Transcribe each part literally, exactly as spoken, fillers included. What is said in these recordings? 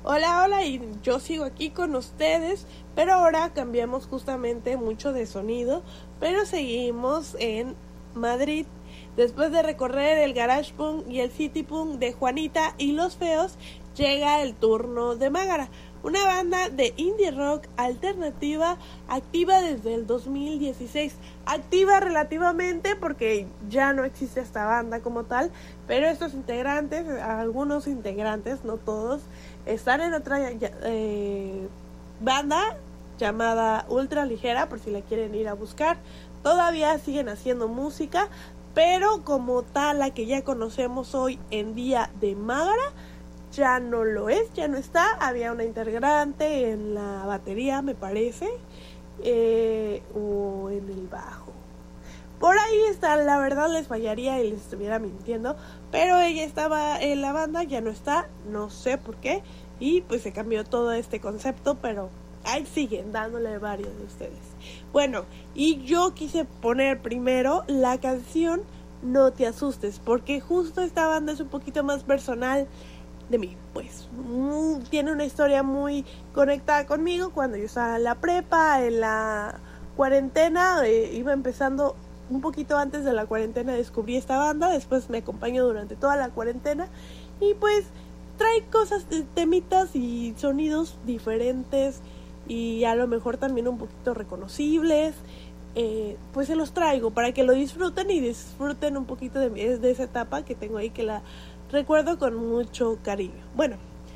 Hola, hola, y yo sigo aquí con ustedes, pero ahora cambiamos justamente mucho de sonido, pero seguimos en Madrid. Después de recorrer el garage punk y el city punk de Juanita y Los Feos, llega el turno de Mágara, una banda de indie rock alternativa activa desde el dos mil dieciséis. Activa relativamente porque ya no existe esta banda como tal, pero estos integrantes, algunos integrantes, no todos, están en otra eh, banda llamada Ultra Ligera, por si la quieren ir a buscar. Todavía siguen haciendo música, pero como tal la que ya conocemos hoy en día de Mágara ya no lo es, ya no está. Había una integrante en la batería, me parece, eh, o en el bajo. Por ahí está, la verdad les fallaría y les estuviera mintiendo, pero ella estaba en la banda, ya no está, no sé por qué, y pues se cambió todo este concepto, pero ahí siguen dándole varios de ustedes. Bueno, y yo quise poner primero la canción No Te Asustes, porque justo esta banda es un poquito más personal de mí, pues mm, tiene una historia muy conectada conmigo. Cuando yo estaba en la prepa, en la cuarentena, eh, iba empezando un poquito antes de la cuarentena, descubrí esta banda, después me acompañó durante toda la cuarentena y pues trae cosas, temitas y sonidos diferentes y a lo mejor también un poquito reconocibles. Eh, pues se los traigo para que lo disfruten y disfruten un poquito de, de esa etapa que tengo ahí, que la recuerdo con mucho cariño. Bueno,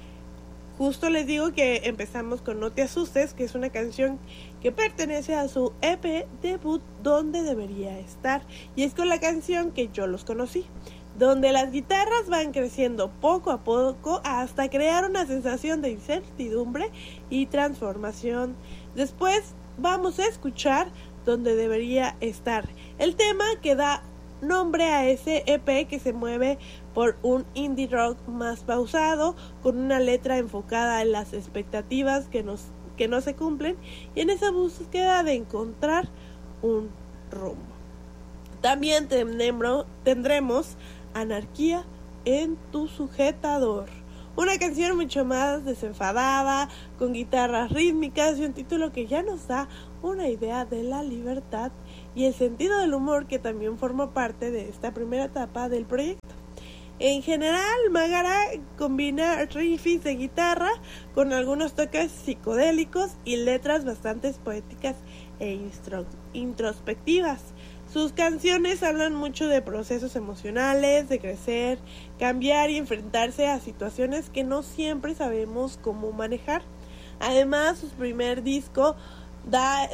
justo les digo que empezamos con No Te Asustes, que es una canción que pertenece a su E P debut Donde Debería Estar, y es con la canción que yo los conocí, donde las guitarras van creciendo poco a poco hasta crear una sensación de incertidumbre y transformación. Después vamos a escuchar Donde Debería Estar, el tema que da nombre a ese E P, que se mueve por un indie rock más pausado, con una letra enfocada en las expectativas que, nos, que no se cumplen y en esa búsqueda de encontrar un rumbo. También tendremos, tendremos Anarquía en tu sujetador, una canción mucho más desenfadada, con guitarras rítmicas y un título que ya nos da una idea de la libertad y el sentido del humor que también forma parte de esta primera etapa del proyecto. En general, Mágara combina riffs de guitarra con algunos toques psicodélicos y letras bastante poéticas e instro- introspectivas. Sus canciones hablan mucho de procesos emocionales, de crecer, cambiar y enfrentarse a situaciones que no siempre sabemos cómo manejar. Además, su primer disco da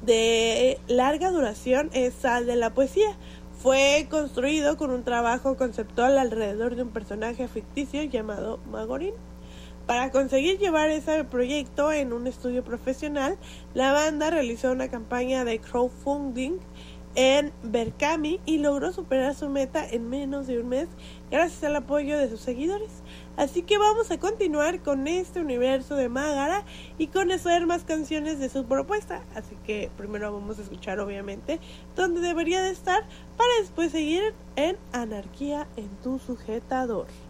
de larga duración es Sal de la Poesía. Fue construido con un trabajo conceptual alrededor de un personaje ficticio llamado Magorín. Para conseguir llevar ese proyecto en un estudio profesional, la banda realizó una campaña de crowdfunding en Berkami y logró superar su meta en menos de un mes gracias al apoyo de sus seguidores. Así que vamos a continuar con este universo de Mágara y conocer más canciones de su propuesta. Así que primero vamos a escuchar, obviamente, Donde Debería de Estar, para después seguir en Anarquía en tu sujetador.